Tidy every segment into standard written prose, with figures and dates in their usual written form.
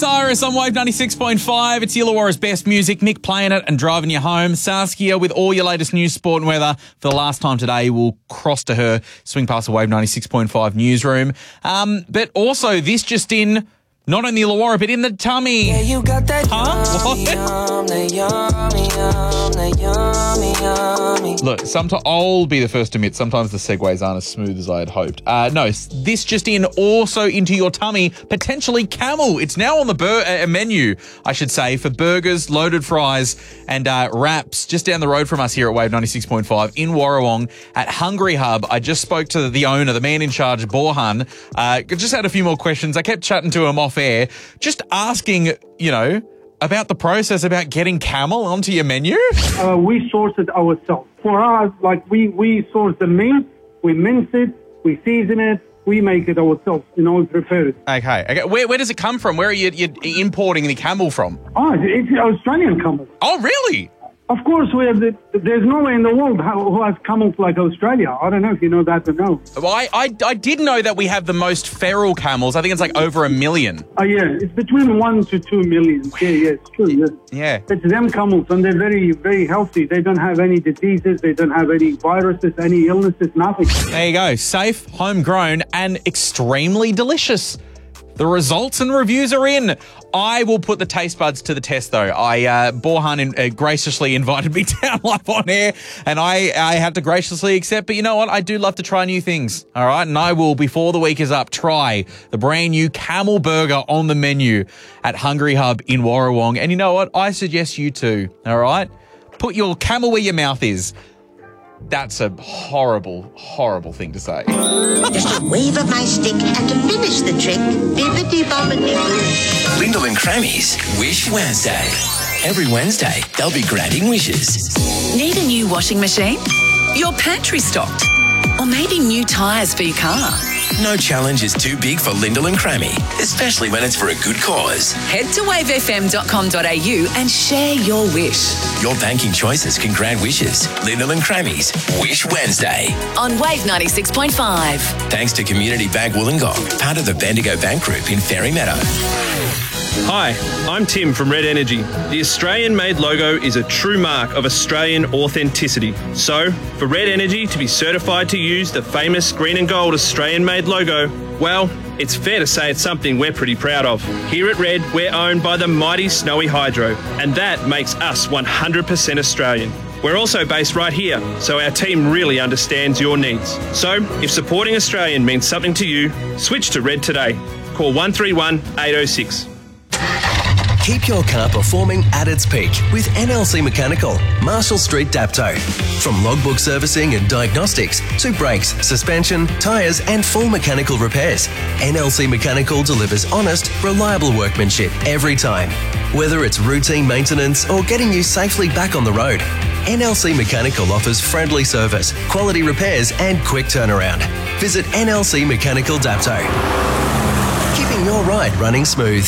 Osiris on Wave 96.5. It's Illawarra's best music. Mick playing it and driving you home. Saskia with all your latest news, sport and weather. For the last time today, we'll cross to her, swing past the Wave 96.5 newsroom. But also, this just in, not on the Illawarra, but in the tummy. Yeah, you got that Look, I'll be the first to admit, sometimes the segues aren't as smooth as I had hoped. No, this just in, also into your tummy, potentially camel. It's now on the menu, I should say, for burgers, loaded fries and wraps just down the road from us here at Wave 96.5 in Warrawong at Hungry Hub. I just spoke to the owner, the man in charge, Borhan. Just had a few more questions. I kept chatting to him off air, just asking, about the process, about getting camel onto your menu. We source it ourselves. For us, we source the meat, we mince it, we season it, we make it ourselves, we prepare it. Okay. Where does it come from? Where are you importing the camel from? Oh, it's Australian camel. Oh, really? Of course, there's no way in the world who has camels like Australia. I don't know if you know that or no. Well, I did know that we have the most feral camels. I think it's like over 1 million. Yeah, it's between 1 to 2 million. Yeah, it's true. Yes. Yeah. It's them camels, and they're very, very healthy. They don't have any diseases. They don't have any viruses, any illnesses, nothing. There you go. Safe, homegrown, and extremely delicious. The results and reviews are in. I will put the taste buds to the test, though. Borhan graciously invited me down live on air, and I had to graciously accept. But you know what? I do love to try new things, all right? And I will, before the week is up, try the brand new camel burger on the menu at Hungry Hub in Warrawong. And you know what? I suggest you too, all right? Put your camel where your mouth is. That's a horrible, horrible thing to say. Just a wave of my stick and to finish the trick, bibbidi-bobbidi-boo. Lyndall and Crammy's Wish Wednesday. Every Wednesday, they'll be granting wishes. Need a new washing machine? Your pantry stocked? Or maybe new tyres for your car? No challenge is too big for Lyndall and Crammy, especially when it's for a good cause. Head to wavefm.com.au and share your wish. Your banking choices can grant wishes. Lyndall and Crammy's Wish Wednesday. On Wave 96.5. Thanks to Community Bank Wollongong, part of the Bendigo Bank Group in Fairy Meadow. Hi, I'm Tim from Red Energy. The Australian-made logo is a true mark of Australian authenticity. So, for Red Energy to be certified to use the famous green and gold Australian-made logo, well, it's fair to say it's something we're pretty proud of. Here at Red, we're owned by the mighty Snowy Hydro, and that makes us 100% Australian. We're also based right here, so our team really understands your needs. So, if supporting Australian means something to you, switch to Red today. Call 131 806. Keep your car performing at its peak with NLC Mechanical, Marshall Street, Dapto. From logbook servicing and diagnostics to brakes, suspension, tyres and full mechanical repairs, NLC Mechanical delivers honest, reliable workmanship every time. Whether it's routine maintenance or getting you safely back on the road, NLC Mechanical offers friendly service, quality repairs and quick turnaround. Visit NLC Mechanical Dapto. Keeping your ride running smooth.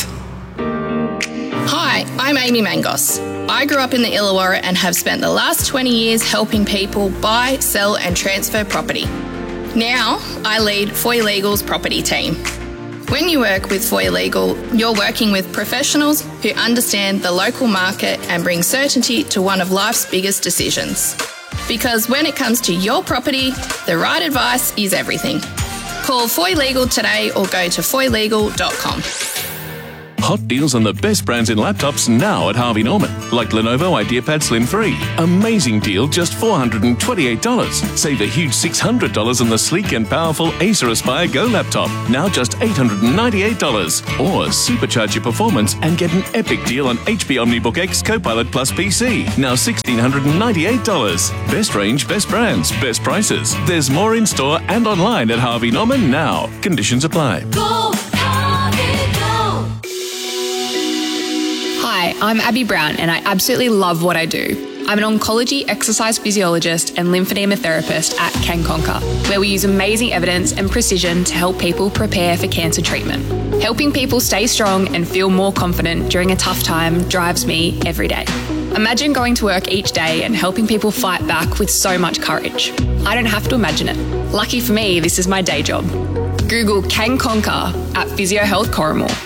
Hi, I'm Amy Mangos. I grew up in the Illawarra and have spent the last 20 years helping people buy, sell and transfer property. Now, I lead Foy Legal's property team. When you work with Foy Legal, you're working with professionals who understand the local market and bring certainty to one of life's biggest decisions. Because when it comes to your property, the right advice is everything. Call Foy Legal today or go to foylegal.com. Hot deals on the best brands in laptops now at Harvey Norman, like Lenovo IdeaPad Slim 3. Amazing deal, just $428. Save a huge $600 on the sleek and powerful Acer Aspire Go laptop, now just $898. Or supercharge your performance and get an epic deal on HP OmniBook X Copilot Plus PC, now $1,698. Best range, best brands, best prices. There's more in store and online at Harvey Norman now. Conditions apply. Go, Harvey, go! Hi, I'm Abby Brown and I absolutely love what I do. I'm an oncology exercise physiologist and lymphedema therapist at CanConquer, where we use amazing evidence and precision to help people prepare for cancer treatment. Helping people stay strong and feel more confident during a tough time drives me every day. Imagine going to work each day and helping people fight back with so much courage. I don't have to imagine it. Lucky for me, this is my day job. Google CanConquer at Physio Health Corrimal.